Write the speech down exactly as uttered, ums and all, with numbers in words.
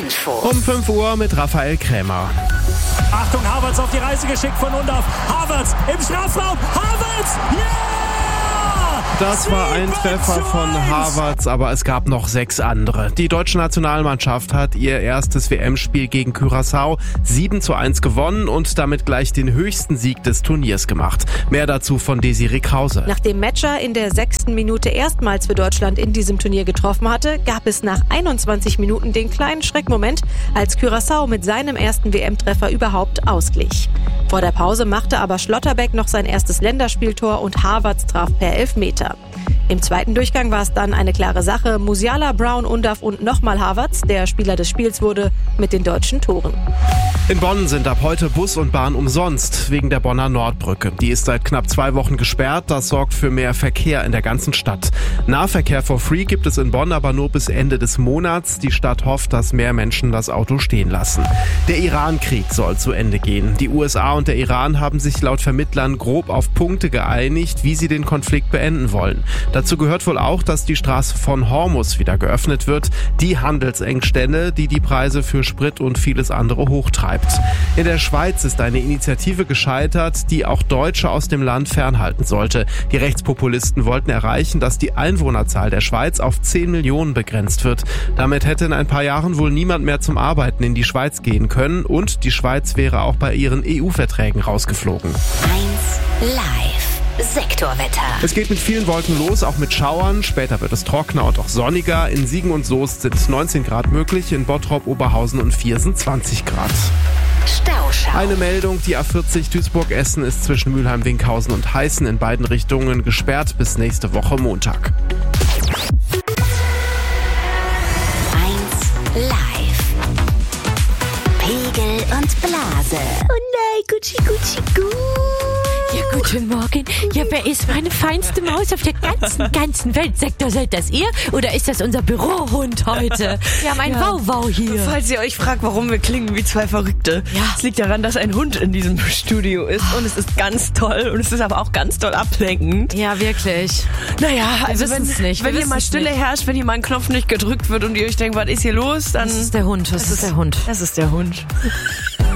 Info. Um fünf Uhr mit Raphael Krämer. Achtung, Havertz auf die Reise geschickt von Undav. Havertz im Strafraum. Havertz! Ja! Das war ein Treffer von Havertz, aber es gab noch sechs andere. Die deutsche Nationalmannschaft hat ihr erstes W M-Spiel gegen Curaçao sieben zu eins gewonnen und damit gleich den höchsten Sieg des Turniers gemacht. Mehr dazu von Desiree Krause. Nachdem Metscher in der sechsten Minute erstmals für Deutschland in diesem Turnier getroffen hatte, gab es nach einundzwanzig Minuten den kleinen Schreckmoment, als Curaçao mit seinem ersten W M-Treffer überhaupt ausglich. Vor der Pause machte aber Schlotterbeck noch sein erstes Länderspieltor und Havertz traf per Elfmeter. Im zweiten Durchgang war es dann eine klare Sache. Musiala, Brown, Undav und nochmal Havertz, der Spieler des Spiels wurde, mit den deutschen Toren. In Bonn sind ab heute Bus und Bahn umsonst, wegen der Bonner Nordbrücke. Die ist seit knapp zwei Wochen gesperrt, das sorgt für mehr Verkehr in der ganzen Stadt. Nahverkehr for free gibt es in Bonn aber nur bis Ende des Monats. Die Stadt hofft, dass mehr Menschen das Auto stehen lassen. Der Iran-Krieg soll zu Ende gehen. Die U S A und der Iran haben sich laut Vermittlern grob auf Punkte geeinigt, wie sie den Konflikt beenden wollen. Dazu gehört wohl auch, dass die Straße von Hormuz wieder geöffnet wird. Die Handelsengstelle, die die Preise für Sprit und vieles andere hochtreibt. In der Schweiz ist eine Initiative gescheitert, die auch Deutsche aus dem Land fernhalten sollte. Die Rechtspopulisten wollten erreichen, dass die Einwohnerzahl der Schweiz auf zehn Millionen begrenzt wird. Damit hätte in ein paar Jahren wohl niemand mehr zum Arbeiten in die Schweiz gehen können und die Schweiz wäre auch bei ihren E U-Verträgen rausgeflogen. eins Live. Sektorwetter. Es geht mit vielen Wolken los, auch mit Schauern. Später wird es trockener und auch sonniger. In Siegen und Soest sind neunzehn Grad möglich, in Bottrop, Oberhausen und Viersen zwanzig Grad. Stauschau. Eine Meldung, die A vierzig Duisburg-Essen ist zwischen Mülheim-Winkhausen und Heißen in beiden Richtungen gesperrt bis nächste Woche Montag. eins Live. Pegel und Blase. Oh nein, Gucci, Gucci, Gu. Ja, guten Morgen. Ja, wer ist meine feinste Maus auf der ganzen, ganzen Welt? Sektor, seid das ihr? Oder ist das unser Bürohund heute? Wir haben ein Ja. Wauwau hier. Falls ihr euch fragt, warum wir klingen wie zwei Verrückte. Ja. Es liegt daran, dass ein Hund in diesem Studio ist und es ist ganz toll und es ist aber auch ganz toll ablenkend. Ja, wirklich. Naja, also wenn, wissen's nicht. Wir wenn hier mal wissen's Stille nicht. herrscht, wenn hier mal ein Knopf nicht gedrückt wird und ihr euch denkt, was ist hier los, dann... Das ist der Hund. Das ist der Hund. Das ist der Hund.